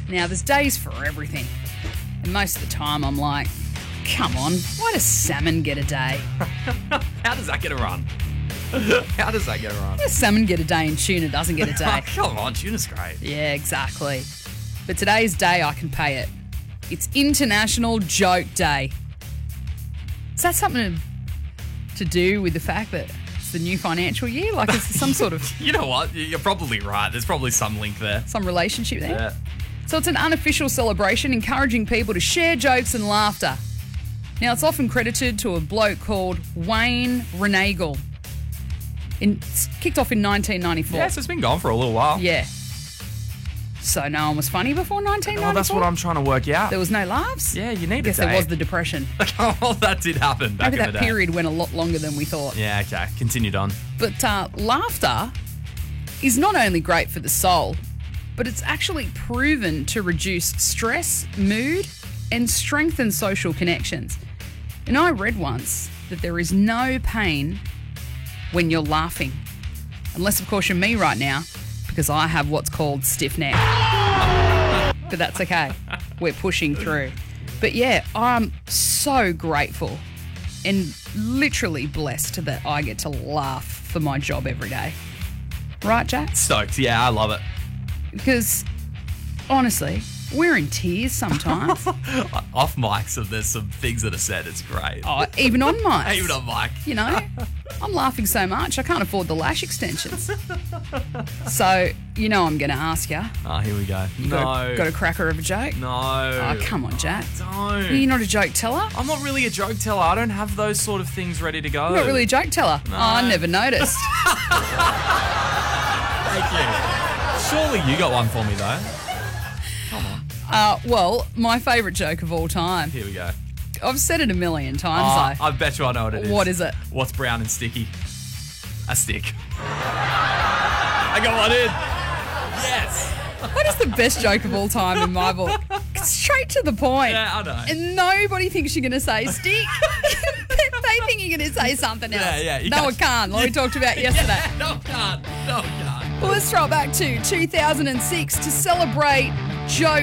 Now, there's days for everything. And most of the time I'm like, come on, why does salmon get a day? How does that get a run? How does that get a run? Why does salmon get a day and tuna doesn't get a day? Come on, tuna's great. Yeah, exactly. But today's day, I can pay it. It's International Joke Day. Is that something to do with the fact that it's the new financial year? Like, it's some sort of... You know what? You're probably right. There's probably some link there. Some relationship there? Yeah. So it's an unofficial celebration encouraging people to share jokes and laughter. Now, it's often credited to a bloke called Wayne Renagle. It's kicked off in 1994. Yeah, so it's been gone for a little while. Yeah. So no one was funny before 1994? Oh, that's what I'm trying to work out. There was no laughs? Yeah, you need I guess a day. there was the Depression. Oh, that did happen back Maybe in the that day. period went a lot longer than we thought. Yeah, okay. Continued on. But laughter is not only great for the soul, but it's actually proven to reduce stress, mood, and strengthen social connections. And I read once that there is no pain when you're laughing. Unless, of course, you're me right now, because I have what's called stiff neck. But that's okay. We're pushing through. But yeah, I'm so grateful and literally blessed that I get to laugh for my job every day. Right, Jack? Stoked. Yeah, I love it. Because, honestly, we're in tears sometimes. Off mics, if there's some things that are said, it's great. Oh, even on mics. Even on mic. You know, I'm laughing so much I can't afford the lash extensions. So, you know I'm going to ask you. Oh, here we go. Got a cracker of a joke? No. Oh, come on, Jack. Don't. You're not a joke teller? I'm not really a joke teller. I don't have those sort of things ready to go. You're not really a joke teller? No. Oh, I never noticed. Thank you. Surely you got one for me, though. Well, my favourite joke of all time. Here we go. I've said it a million times, though. I bet you I know what it is. What is it? What's brown and sticky? A stick. I got one in. Yes. That is the best joke of all time in my book. Straight to the point. Yeah, I know. And nobody thinks you're going to say stick. They think you're going to say something else. Yeah. No, it can't, like we talked about yesterday. Yeah, no, it can't. Well, let's throw it back to 2006 to celebrate Joe